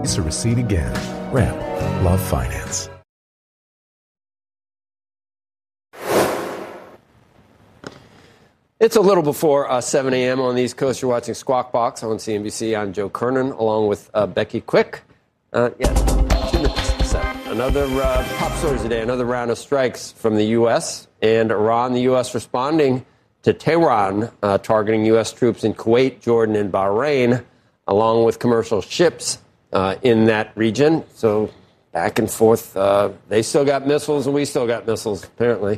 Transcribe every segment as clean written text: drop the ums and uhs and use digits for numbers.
To recede again. Ramp. Love Finance. It's a little before 7 a.m. on the East Coast. You're watching Squawk Box on CNBC. I'm Joe Kernan, along with Becky Quick. 2 minutes to 7. Another top stories today. Another round of strikes from the U.S. and Iran. The U.S. responding to Tehran, targeting U.S. troops in Kuwait, Jordan, and Bahrain, along with commercial ships in that region. So back and forth. They still got missiles, and we still got missiles, apparently.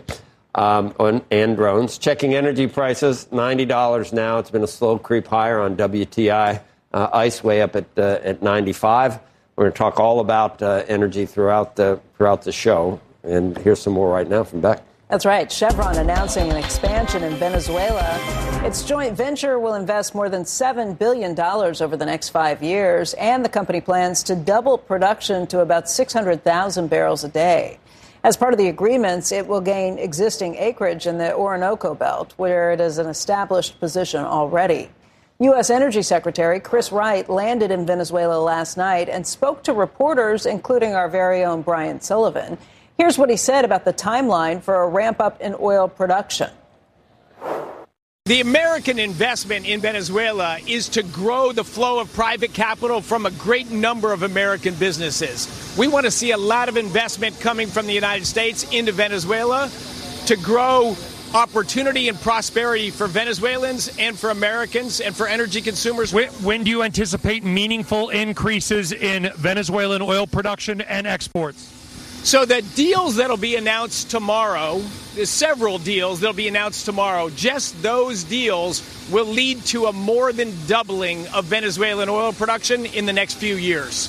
And drones. Checking energy prices, $90 now. It's been a slow creep higher on WTI. ICE way up at 95. We're going to talk all about energy throughout the show. And here's some more right now from Beck. That's right. Chevron announcing an expansion in Venezuela. Its joint venture will invest more than $7 billion over the next 5 years. And the company plans to double production to about 600,000 barrels a day. As part of the agreements, it will gain existing acreage in the Orinoco Belt, where it is an established position already. U.S. Energy Secretary Chris Wright landed in Venezuela last night and spoke to reporters, including our very own Brian Sullivan. Here's what he said about the timeline for a ramp-up in oil production. The American investment in Venezuela is to grow the flow of private capital from a great number of American businesses. We want to see a lot of investment coming from the United States into Venezuela to grow opportunity and prosperity for Venezuelans and for Americans and for energy consumers. When do you anticipate meaningful increases in Venezuelan oil production and exports? So the deals that'll be announced tomorrow, there's several deals that'll be announced tomorrow. Just those deals will lead to a more than doubling of Venezuelan oil production in the next few years.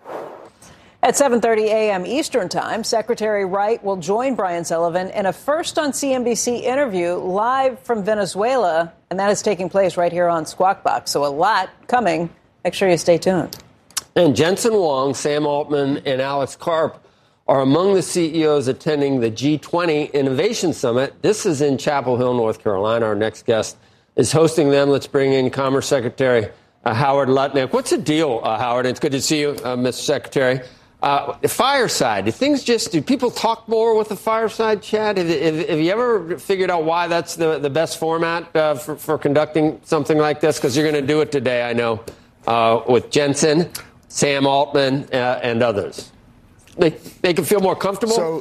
At 7:30 a.m. Eastern Time, Secretary Wright will join Brian Sullivan in a first on CNBC interview live from Venezuela, and that is taking place right here on Squawk Box. So a lot coming. Make sure you stay tuned. And Jensen Huang, Sam Altman, and Alex Karp are among the CEOs attending the G20 Innovation Summit. This is in Chapel Hill, North Carolina. Our next guest is hosting them. Let's bring in Commerce Secretary Howard Lutnick. What's the deal, Howard? It's good to see you, Mr. Secretary. Fireside. Do people talk more with the fireside chat? Have you ever figured out why that's the best format for conducting something like this? Because you're going to do it today, I know, with Jensen, Sam Altman, and others. They can feel more comfortable?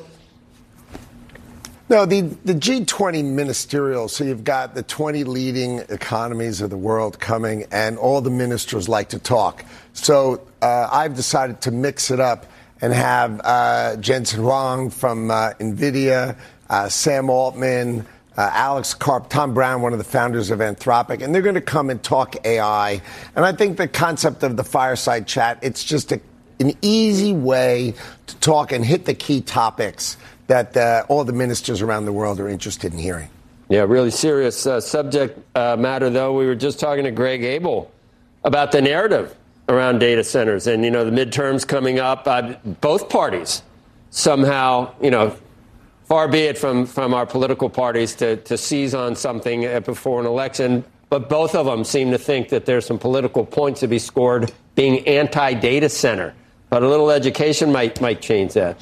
No, the G20 ministerial, so you've got the 20 leading economies of the world coming, and all the ministers like to talk. So I've decided to mix it up and have Jensen Huang from NVIDIA, Sam Altman, Alex Karp, Tom Brown, one of the founders of Anthropic, and they're going to come and talk AI. And I think the concept of the fireside chat, it's just an easy way to talk and hit the key topics that all the ministers around the world are interested in hearing. Yeah, really serious subject matter, though. We were just talking to Greg Abel about the narrative around data centers. And, the midterms coming up, both parties somehow, far be it from our political parties to seize on something before an election. But both of them seem to think that there's some political points to be scored being anti-data center. But a little education might change that.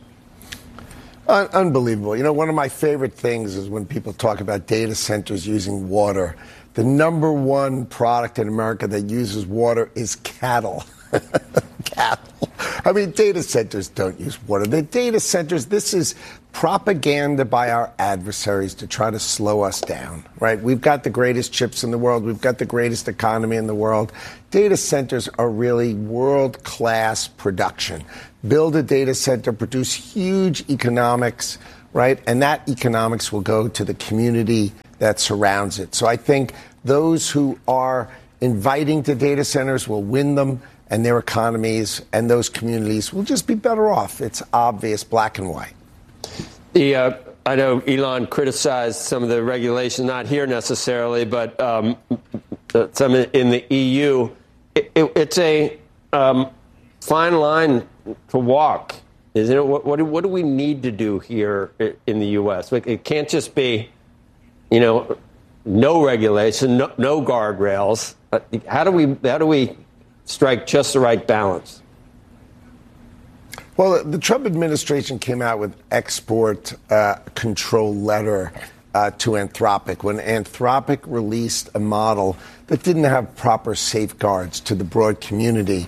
Unbelievable. One of my favorite things is when people talk about data centers using water. The number one product in America that uses water is cattle. Cattle. I mean, data centers don't use water. The data centers, this is propaganda by our adversaries to try to slow us down, right? We've got the greatest chips in the world. We've got the greatest economy in the world. Data centers are really world-class production. Build a data center, produce huge economics, right? And that economics will go to the community that surrounds it. So I think those who are inviting to data centers will win them, and their economies and those communities will just be better off. It's obvious, black and white. I know Elon criticized some of the regulations, not here necessarily, but some in the EU. It's a fine line to walk, isn't it? What do we need to do here in the U.S.? It can't just be, no regulation, no guardrails. How do we strike just the right balance? Well, the Trump administration came out with export control letter to Anthropic when Anthropic released a model that didn't have proper safeguards to the broad community.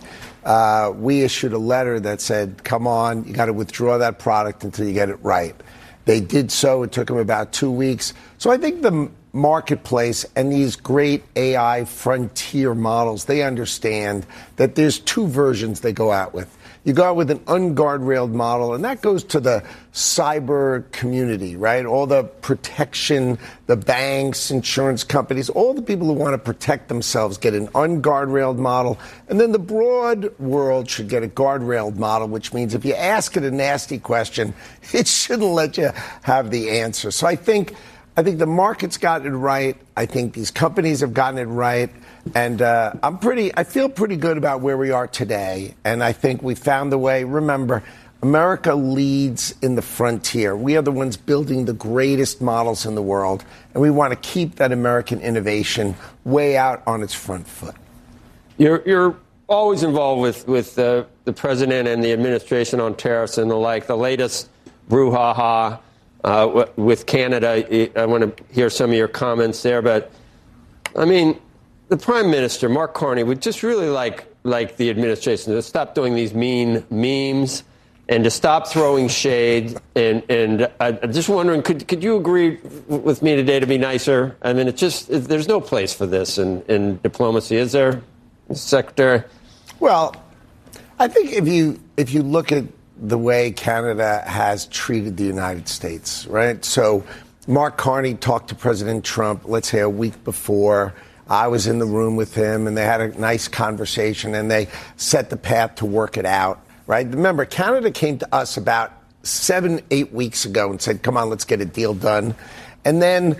We issued a letter that said, come on, you got to withdraw that product until you get it right. They did so. It took them about 2 weeks. So I think the marketplace and these great AI frontier models, they understand that there's two versions they go out with. You go out with an unguardrailed model, and that goes to the cyber community, right? All the protection, the banks, insurance companies, all the people who want to protect themselves get an unguardrailed model. And then the broad world should get a guardrailed model, which means if you ask it a nasty question, it shouldn't let you have the answer. So I think the market's gotten it right. I think these companies have gotten it right. And I feel pretty good about where we are today. And I think we found the way. Remember, America leads in the frontier. We are the ones building the greatest models in the world. And we want to keep that American innovation way out on its front foot. You're always involved with the president and the administration on tariffs and the like. The latest brouhaha with Canada. I want to hear some of your comments there. But, I mean, the Prime Minister, Mark Carney, would just really like the administration to stop doing these mean memes and to stop throwing shade. And I'm just wondering, could you agree with me today to be nicer? I mean, there's no place for this in diplomacy, is there, Secretary? Well, I think if you look at the way Canada has treated the United States, right? So Mark Carney talked to President Trump, let's say a week before. I was in the room with him, and they had a nice conversation, and they set the path to work it out, right? Remember, Canada came to us about 7-8 weeks ago and said, come on, let's get a deal done. And then,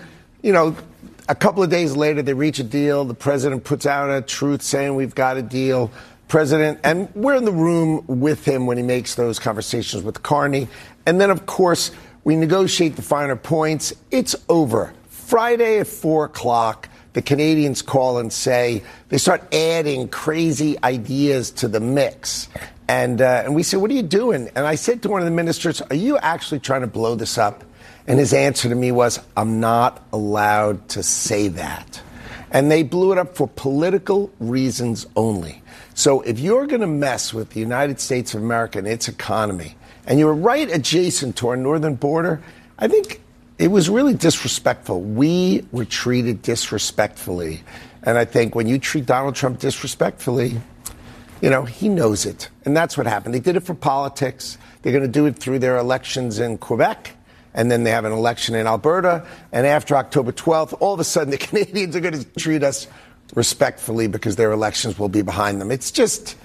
a couple of days later, they reach a deal. The president puts out a truth saying we've got a deal. And we're in the room with him when he makes those conversations with Carney. And then, of course, we negotiate the finer points. It's over. Friday at 4 o'clock. The Canadians call and say they start adding crazy ideas to the mix. And we say, what are you doing? And I said to one of the ministers, are you actually trying to blow this up? And his answer to me was, I'm not allowed to say that. And they blew it up for political reasons only. So if you're going to mess with the United States of America and its economy, and you're right adjacent to our northern border, I think it was really disrespectful. We were treated disrespectfully. And I think when you treat Donald Trump disrespectfully, he knows it. And that's what happened. They did it for politics. They're going to do it through their elections in Quebec. And then they have an election in Alberta. And after October 12th, all of a sudden the Canadians are going to treat us respectfully because their elections will be behind them. It's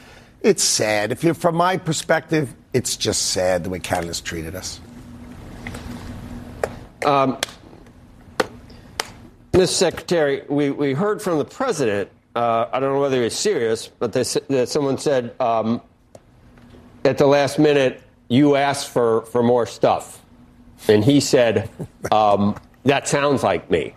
sad. From my perspective, it's just sad the way Canada's treated us. Mr. Secretary, we heard from the president. I don't know whether he was serious, but someone said at the last minute, you asked for more stuff. And he said, that sounds like me.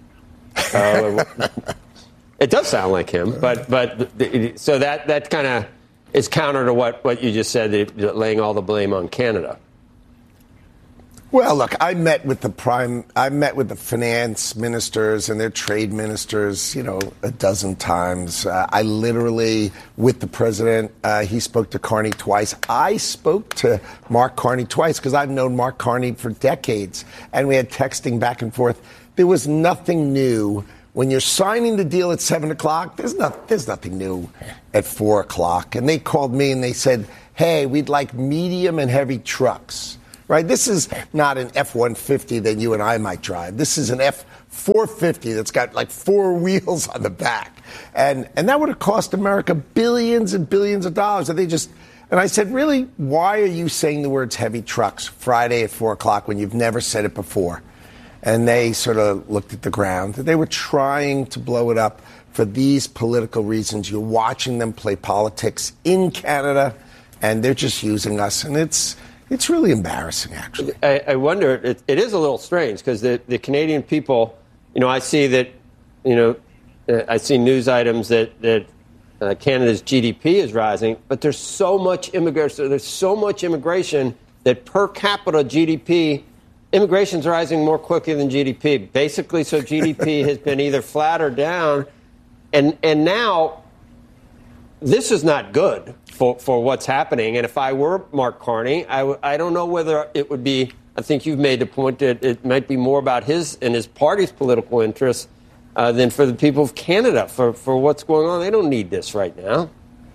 It does sound like him, but so that kind of is counter to what you just said, laying all the blame on Canada. Well, look, I met with the finance ministers and their trade ministers, a dozen times. I literally, with the president, he spoke to Carney twice. I spoke to Mark Carney twice because I've known Mark Carney for decades, and we had texting back and forth. There was nothing new. When you're signing the deal at 7 o'clock, there's nothing new at 4 o'clock. And they called me and they said, hey, we'd like medium and heavy trucks. Right? This is not an F-150 that you and I might drive. This is an F-450 that's got like 4 wheels on the back. And that would have cost America billions and billions of dollars. And I said, really, why are you saying the words heavy trucks Friday at 4 o'clock when you've never said it before? And they sort of looked at the ground. They were trying to blow it up for these political reasons. You're watching them play politics in Canada, and they're just using us. And it's really embarrassing, actually. I wonder, it is a little strange because the Canadian people, I see that, I see news items that Canada's GDP is rising, but there's so much immigration. There's so much immigration that per capita GDP, immigration's rising more quickly than GDP. Basically, so GDP has been either flat or down, and now this is not good for what's happening. And if I were Mark Carney, I don't know whether it would be. I think you've made the point that it might be more about his and his party's political interests than for the people of Canada for what's going on. They don't need this right now.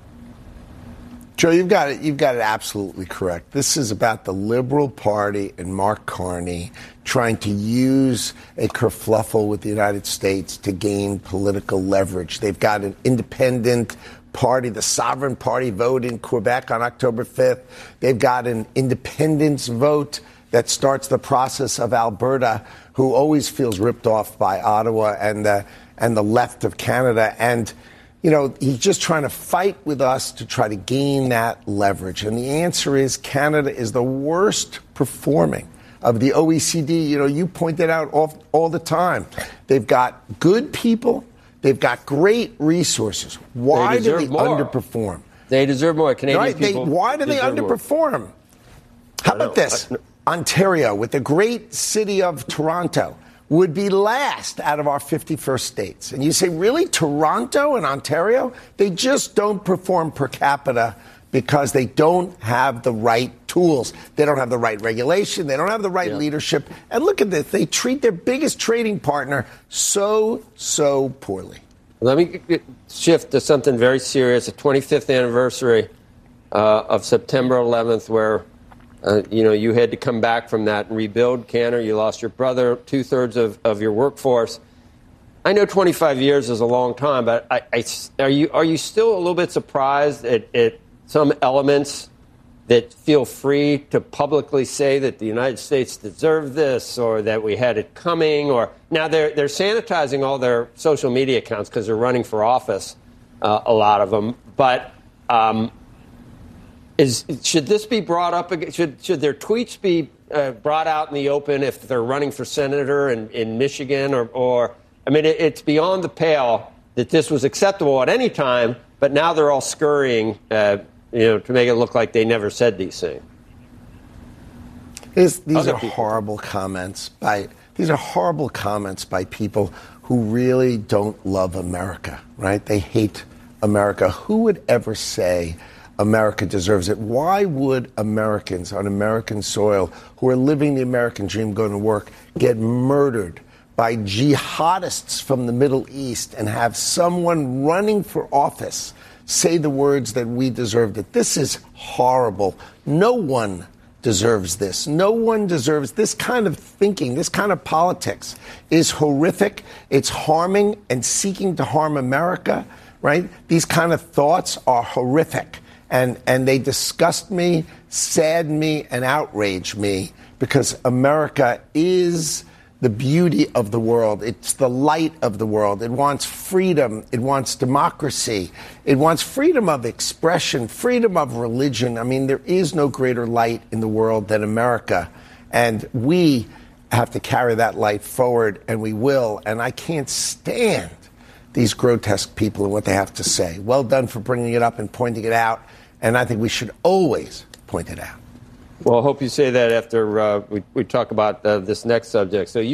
Joe, you've got it absolutely correct. This is about the Liberal Party and Mark Carney trying to use a kerfluffle with the United States to gain political leverage. They've got an independent party, the Sovereign Party vote in Quebec on October 5th. They've got an independence vote that starts the process of Alberta, who always feels ripped off by Ottawa and the left of Canada. And, you know, he's just trying to fight with us to try to gain that leverage. And the answer is Canada is the worst performing of the OECD. You know, you point it out all the time. They've got good people. They've got great resources. Why do they underperform? They deserve more. Canadian people. Why do they underperform? More. How about this? Ontario, with the great city of Toronto, would be last out of our 51st states. And you say, really? Toronto and Ontario? They just don't perform per capita because they don't have the right tools. They don't have the right regulation. They don't have the right leadership. And look at this. They treat their biggest trading partner so poorly. Let me shift to something very serious, the 25th anniversary of September 11th, where you had to come back from that and rebuild Cantor. You lost your brother, 2/3 of your workforce. I know 25 years is a long time, but are you still a little bit surprised at some elements that feel free to publicly say that the United States deserved this or that we had it coming? Or now they're sanitizing all their social media accounts because they're running for office, a lot of them. But should this be brought up again? Should their tweets be brought out in the open if they're running for senator in Michigan? Or I mean, it's beyond the pale that this was acceptable at any time, but now they're all scurrying, to make it look like they never said these things. These are horrible comments by people who really don't love America, right? They hate America. Who would ever say America deserves it? Why would Americans on American soil who are living the American dream, going to work, get murdered by jihadists from the Middle East and have someone running for office say the words that we deserved it? This is horrible. No one deserves this. No one deserves this kind of thinking. This kind of politics is horrific. It's harming and seeking to harm America, right? These kind of thoughts are horrific. And they disgust me, sadden me, and outrage me because America is the beauty of the world. It's the light of the world. It wants freedom. It wants democracy. It wants freedom of expression, freedom of religion. I mean, there is no greater light in the world than America. And we have to carry that light forward, and we will. And I can't stand these grotesque people and what they have to say. Well done for bringing it up and pointing it out. And I think we should always point it out. Well, I hope you say that after we talk about this next subject. So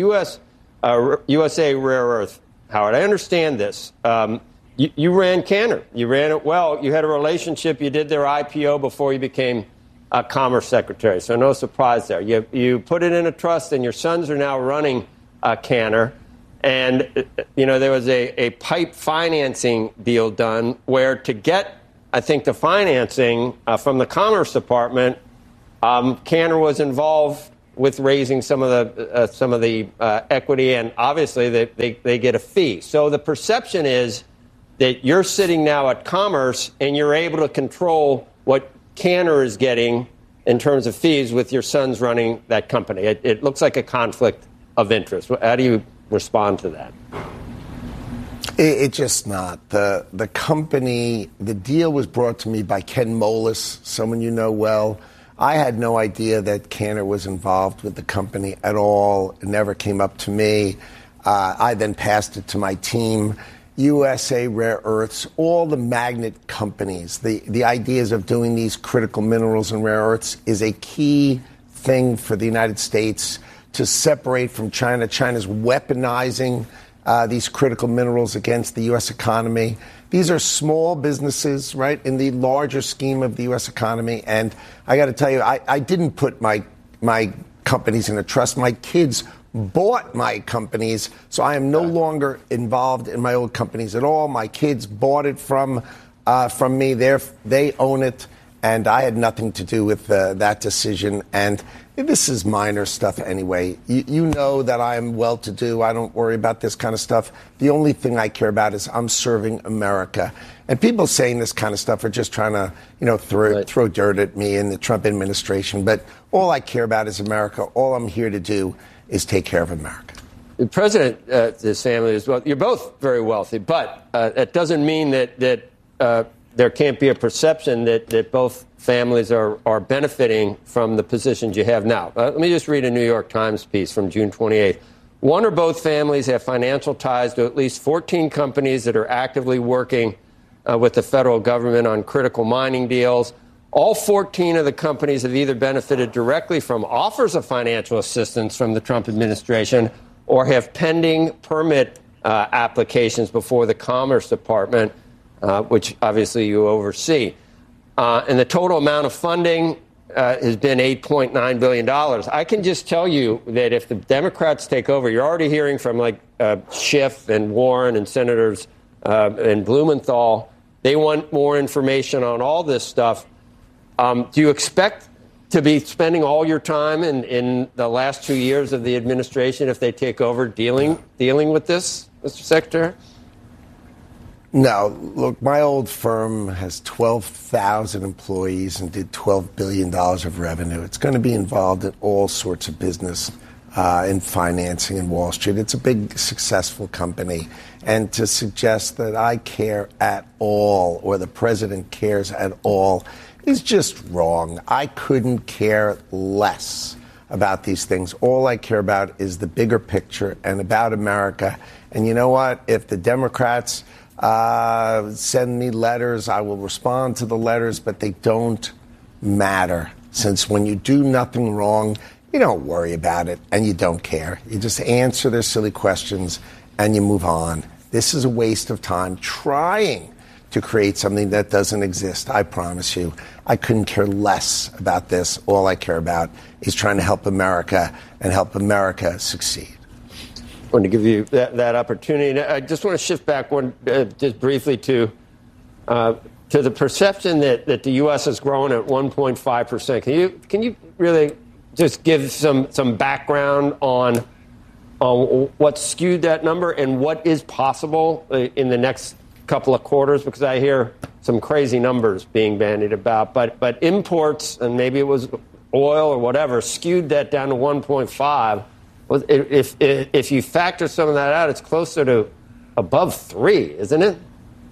USA Rare Earth, Howard, I understand this. You ran Cantor. You ran it well. You had a relationship. You did their IPO before you became Commerce Secretary. So no surprise there. You put it in a trust, and your sons are now running Cantor. And, there was a pipe financing deal done where to get, I think, the financing from the Commerce Department, Cantor was involved with raising some of the equity, and obviously they get a fee. So the perception is that you're sitting now at Commerce and you're able to control what Cantor is getting in terms of fees with your sons running that company. It looks like a conflict of interest. How do you respond to that? It's just not. The company, the deal was brought to me by Ken Moelis, someone you know well. I had no idea that Cantor was involved with the company at all. It never came up to me. I then passed it to my team. USA Rare Earths, all the magnet companies, the ideas of doing these critical minerals and rare earths is a key thing for the United States to separate from China. China's weaponizing these critical minerals against the U.S. economy. These are small businesses, right, in the larger scheme of the U.S. economy. And I got to tell you, I didn't put my companies in a trust. My kids bought my companies, so I am no longer involved in my old companies at all. My kids bought it from me. They own it, and I had nothing to do with that decision. And this is minor stuff anyway. You know that I am well-to-do. I don't worry about this kind of stuff. The only thing I care about is I'm serving America. And people saying this kind of stuff are just trying to, throw dirt at me and the Trump administration. But all I care about is America. All I'm here to do is take care of America. The president, his family as well. You're both very wealthy, but that doesn't mean that there can't be a perception that both families are benefiting from the positions you have now. Let me just read a New York Times piece from June 28th. One or both families have financial ties to at least 14 companies that are actively working with the federal government on critical mining deals. All 14 of the companies have either benefited directly from offers of financial assistance from the Trump administration or have pending permit applications before the Commerce Department, which obviously you oversee. And the total amount of funding has been $8.9 billion. I can just tell you that if the Democrats take over, you're already hearing from Schiff and Warren and Senators and Blumenthal. They want more information on all this stuff. Do you expect to be spending all your time in the last 2 years of the administration, if they take over, dealing with this, Mr. Secretary? No. Look, my old firm has 12,000 employees and did $12 billion of revenue. It's going to be involved in all sorts of business in financing in Wall Street. It's a big, successful company. And to suggest that I care at all or the president cares at all is just wrong. I couldn't care less about these things. All I care about is the bigger picture and about America. And you know what? If the Democrats send me letters, I will respond to the letters, but they don't matter. Since when you do nothing wrong, you don't worry about it and you don't care. You just answer their silly questions and you move on. This is a waste of time trying to create something that doesn't exist. I promise you, I couldn't care less about this. All I care about is trying to help America and help America succeed. I want to give you that opportunity. I just want to shift back just briefly to the perception that the U.S. is growing at 1.5%. Can you really just give some background on what skewed that number and what is possible in the next couple of quarters? Because I hear some crazy numbers being bandied about, but imports, and maybe it was oil or whatever, skewed that down to 1.5. If you factor some of that out, it's closer to above 3, isn't it?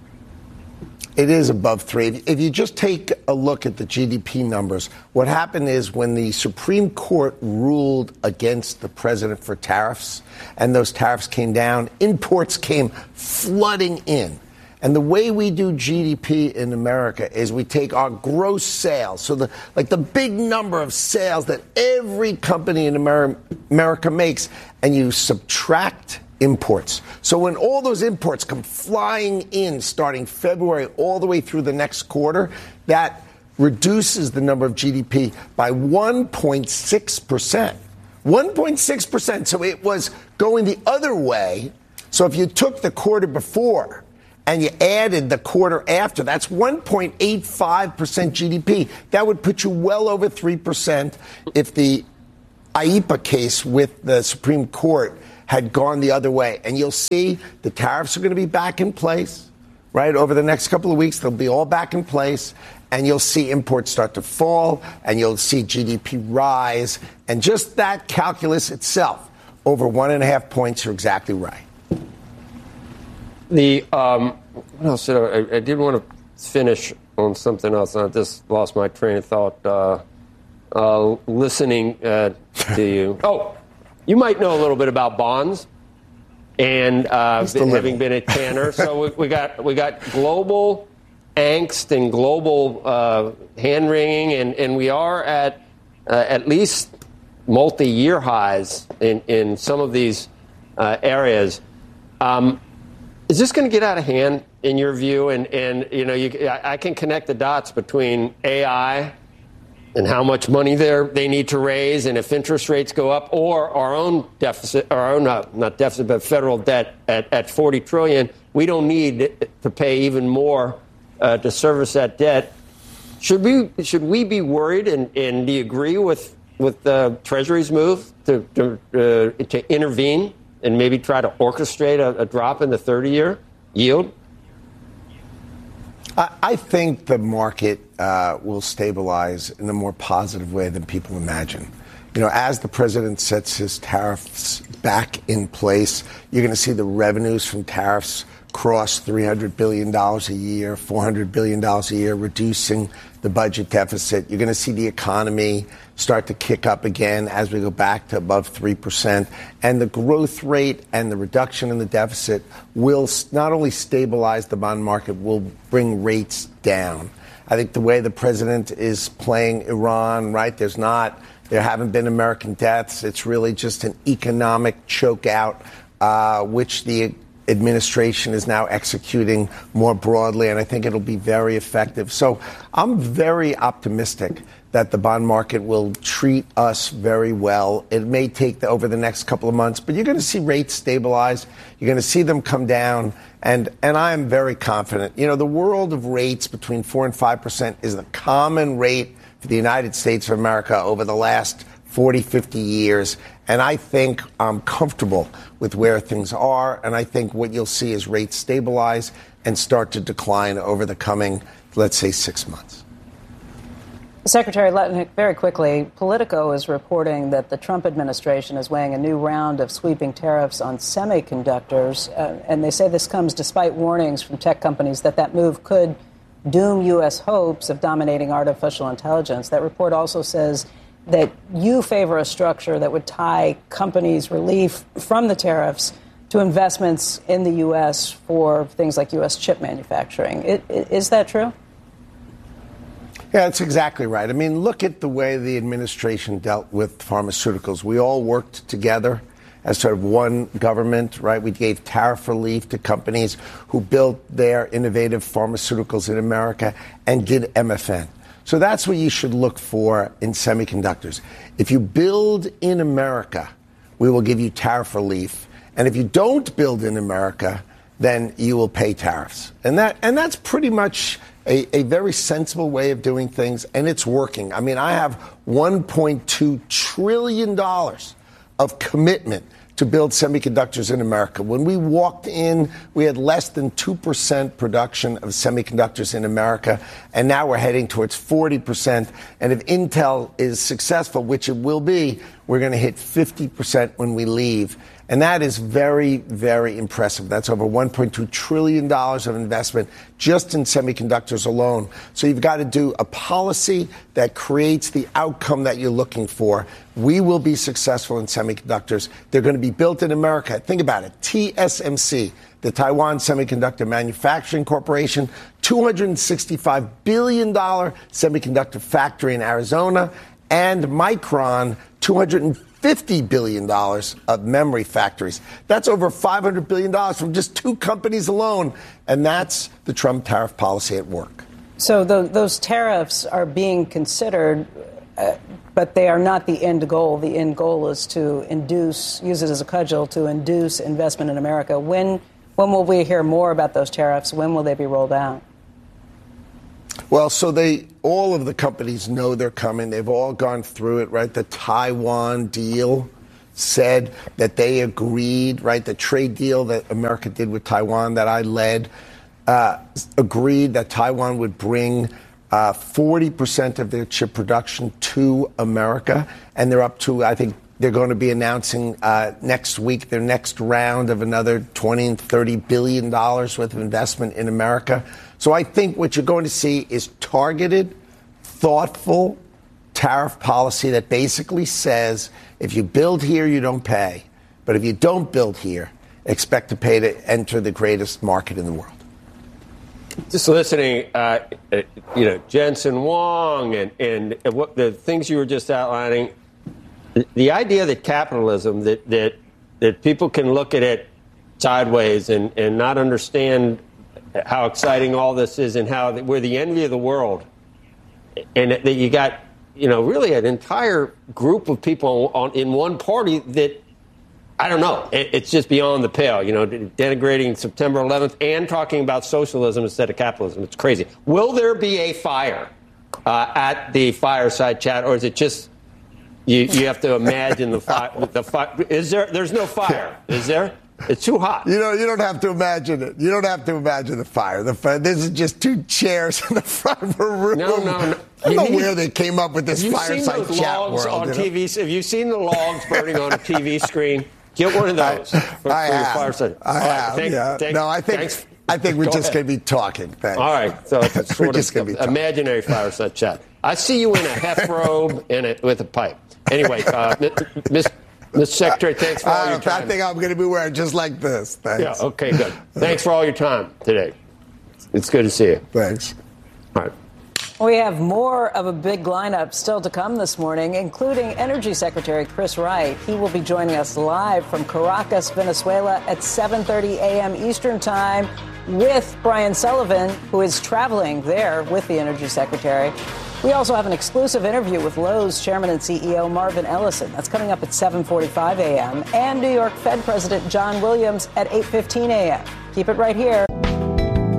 It is above 3. If you just take a look at the GDP numbers, what happened is when the Supreme Court ruled against the president for tariffs, and those tariffs came down, imports came flooding in. And the way we do GDP in America is we take our gross sales, so the big number of sales that every company in America makes, and you subtract imports. So when all those imports come flying in starting February all the way through the next quarter, that reduces the number of GDP by 1.6%. 1.6%. So it was going the other way. So if you took the quarter before and you added the quarter after, that's 1.85% GDP. That would put you well over 3% if the IEEPA case with the Supreme Court had gone the other way. And you'll see the tariffs are going to be back in place, right? Over the next couple of weeks, they'll be all back in place. And you'll see imports start to fall, and you'll see GDP rise. And just that calculus itself, over 1.5 points, you're exactly right. What else I did want to finish on something else. I just lost my train of thought listening to you. Oh, you might know a little bit about bonds. and having been a tanner. So we got global angst and global hand-wringing, and we are at least multi-year highs in some of these areas. Is this going to get out of hand in your view? And I can connect the dots between AI and how much money they need to raise, and if interest rates go up, or our own deficit, not deficit, but federal debt at $40 trillion. We don't need to pay even more to service that debt. Should we be worried? And do you agree with the Treasury's move to intervene and maybe try to orchestrate a drop in the 30-year yield? I think the market will stabilize in a more positive way than people imagine. As the president sets his tariffs back in place, you're going to see the revenues from tariffs cross $300 billion a year, $400 billion a year, reducing the budget deficit. You're going to see the economy start to kick up again as we go back to above 3%. And the growth rate and the reduction in the deficit will not only stabilize the bond market, will bring rates down. I think the way the president is playing Iran, right, there haven't been American deaths. It's really just an economic chokeout, which the administration is now executing more broadly, and I think it'll be very effective. So I'm very optimistic that the bond market will treat us very well. It may take over the next couple of months, but you're going to see rates stabilize. You're going to see them come down, and I am very confident. The world of rates between 4% and 5% is the common rate for the United States of America over the last 40, 50 years. And I think I'm comfortable with where things are. And I think what you'll see is rates stabilize and start to decline over the coming, let's say, 6 months. Secretary Lutnick, very quickly, Politico is reporting that the Trump administration is weighing a new round of sweeping tariffs on semiconductors. And they say this comes despite warnings from tech companies that move could doom U.S. hopes of dominating artificial intelligence. That report also says that you favor a structure that would tie companies' relief from the tariffs to investments in the U.S. for things like U.S. chip manufacturing. Is that true? Yeah, that's exactly right. I mean, look at the way the administration dealt with pharmaceuticals. We all worked together as sort of one government, right? We gave tariff relief to companies who built their innovative pharmaceuticals in America and did MFN. So that's what you should look for in semiconductors. If you build in America, we will give you tariff relief. And if you don't build in America, then you will pay tariffs. And that's pretty much a very sensible way of doing things, and it's working. I mean, I have $1.2 trillion of commitment to build semiconductors in America. When we walked in, we had less than 2% production of semiconductors in America, and now we're heading towards 40%. And if Intel is successful, which it will be, we're going to hit 50% when we leave. And that is very, very impressive. That's over $1.2 trillion of investment just in semiconductors alone. So you've got to do a policy that creates the outcome that you're looking for. We will be successful in semiconductors. They're going to be built in America. Think about it. TSMC, the Taiwan Semiconductor Manufacturing Corporation, $265 billion semiconductor factory in Arizona, and Micron, $250 billion of memory factories. That's over $500 billion from just two companies alone. And that's the Trump tariff policy at work. So those tariffs are being considered, but they are not the end goal. The end goal is to use it as a cudgel to induce investment in America. When will we hear more about those tariffs? When will they be rolled out? Well, so all of the companies know they're coming. They've all gone through it, right? The Taiwan deal said that they agreed, right? The trade deal that America did with Taiwan that I led agreed that Taiwan would bring 40% of their chip production to America. And they're up to, I think, they're going to be announcing next week their next round of another $20 and $30 billion worth of investment in America. So I think what you're going to see is targeted, thoughtful tariff policy that basically says if you build here, you don't pay. But if you don't build here, expect to pay to enter the greatest market in the world. Just listening, Jensen Huang and what the things you were just outlining, the idea that capitalism, that people can look at it sideways and not understand how exciting all this is and how we're the envy of the world, and that you got, really an entire group of people in one party that, I don't know, it's just beyond the pale, denigrating September 11th and talking about socialism instead of capitalism. It's crazy. Will there be a fire at the fireside chat, or is it just you have to imagine the fire? There's no fire, is there? It's too hot. You don't have to imagine it. You don't have to imagine the fire. This is just two chairs in the front of a room. No. I don't know where they came up with this fireside chat logs world. On TV? Have you seen the logs burning on a TV screen? Get one of those for your fireside. I have. No, I think we're just going to be talking. Thanks. All right. So it's we're just going to be talking. Imaginary fireside chat. I see you in a hef robe with a pipe. Anyway, Mr. Secretary, thanks for all your time. I think I'm going to be wearing just like this. Thanks. Yeah, okay, good. Thanks for all your time today. It's good to see you. Thanks. All right. We have more of a big lineup still to come this morning, including Energy Secretary Chris Wright. He will be joining us live from Caracas, Venezuela at 7:30 a.m. Eastern Time with Brian Sullivan, who is traveling there with the Energy Secretary. We also have an exclusive interview with Lowe's Chairman and CEO Marvin Ellison. That's coming up at 7:45 a.m. And New York Fed President John Williams at 8:15 a.m. Keep it right here.